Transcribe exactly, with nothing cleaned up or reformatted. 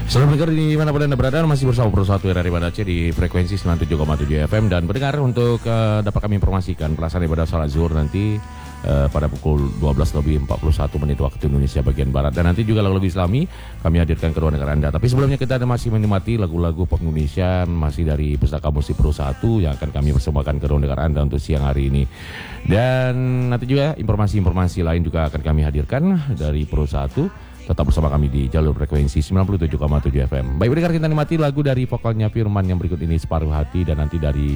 Selamat mendengar di mana pun Anda berada, masih bersama Pro satu R R I Banda Aceh di frekuensi sembilan puluh tujuh koma tujuh F M. Dan pendengar, untuk uh, dapat kami informasikan pelaksanaan ibadah salat zuhur nanti uh, pada pukul dua belas lebih empat puluh satu menit waktu Indonesia bagian Barat. Dan nanti juga lagu-lagu Islami kami hadirkan ke ruang dengar Anda. Tapi sebelumnya kita ada masih menikmati lagu-lagu pop Indonesia masih dari Pustaka Musik Pro satu yang akan kami persembahkan ke ruang dengar Anda untuk siang hari ini. Dan nanti juga informasi-informasi lain juga akan kami hadirkan dari Pro satu. Tetap bersama kami di jalur frekuensi sembilan puluh tujuh koma tujuh F M. Baik, pendengar, kita nikmati lagu dari vokalnya Firman yang berikut ini, Separuh Hati, dan nanti dari